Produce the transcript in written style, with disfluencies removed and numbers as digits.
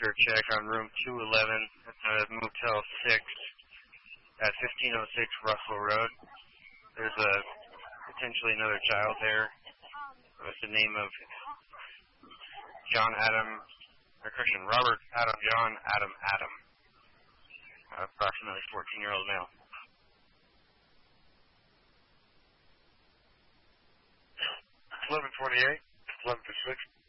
after a check on room 211 at Motel 6 at 1506 Russell Road. There's potentially another child there with the name of Robert Adam John Adam Adam, approximately 14-year-old male. 1148, 1156.